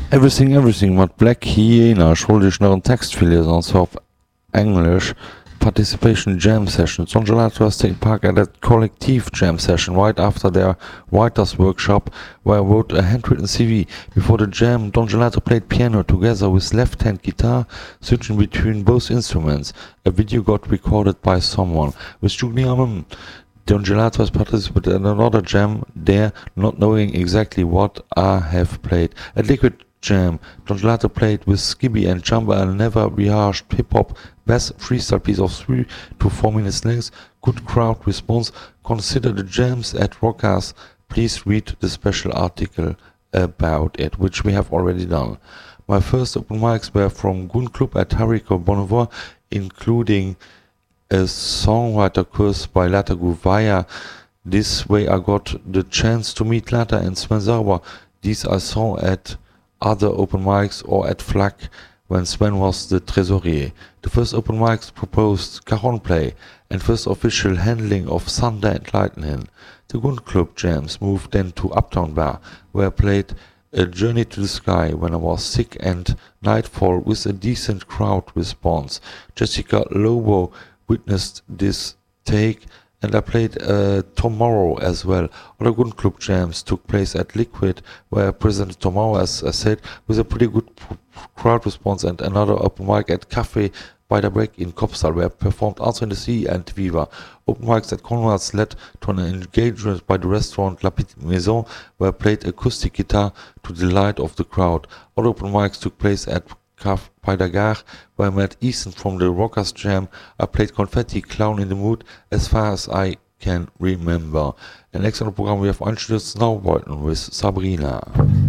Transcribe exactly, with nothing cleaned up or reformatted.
Everything Everything mat Black Hyena schuldig noch einen Text verlesen, und zwar auf Englisch. Participation Jam Session. John Gelato has taken part at a collective jam session right after their writers' workshop, where I wrote a handwritten C V. Before the jam, Don Gelato played piano together with left-hand guitar, switching between both instruments. A video got recorded by someone. With Julian, Don Gelato has participated in another jam there, not knowing exactly what I have played. At Liquid Jam, Don Gelato played with Skibby and Jumba and never rehashed hip-hop best freestyle piece of three to four minutes length. Good crowd response. Consider the jams at Rockers. Please read the special article about it, which we have already done. My first open mics were from Gun Club at Harrico Bonnevoie, including a songwriter course by Lata Guvaya. This way I got the chance to meet Lata and Sven Sauber. These I saw at other open mics or at Flak when Sven was the trésorier. The first open mics proposed cajon play and first official handling of Thunder and Lightning. The Gun Club jams moved then to Uptown Bar, where I played A Journey to the Sky when I was sick, and Nightfall with a decent crowd response. Jessica Lobo witnessed this take, and I played uh, Tomorrow as well. Other Gun Club jams took place at Liquid, where I presented Tomorrow, as I said, with a pretty good crowd response, and another open mic at Café by the Break in Kopstal, where I performed Answer in the Sea and Viva. Open mics at Conrad's led to an engagement by the restaurant La Petite Maison, where I played acoustic guitar to the delight of the crowd. Other open mics took place at Caf by the Gare, where I met Ethan from the Rockers Jam. I played Confetti, Clown in the Mood, as far as I can remember. Ein extra Programm, wir auf Einstürzen Snowboarden with Sabrina.